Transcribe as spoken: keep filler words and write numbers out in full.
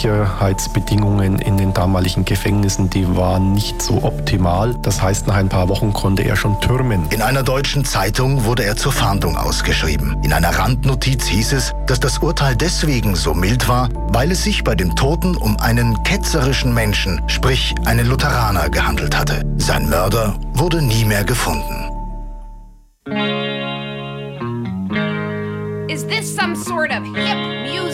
Sicherheitsbedingungen in den damaligen Gefängnissen, die waren nicht so optimal. Das heißt, nach ein paar Wochen konnte er schon türmen. In einer deutschen Zeitung wurde er zur Fahndung ausgeschrieben. In einer Randnotiz hieß es, dass das Urteil deswegen so mild war, weil es sich bei dem Toten um einen ketzerischen Menschen, sprich einen Lutheraner, gehandelt hatte. Sein Mörder wurde nie mehr gefunden. Is this some sort of hip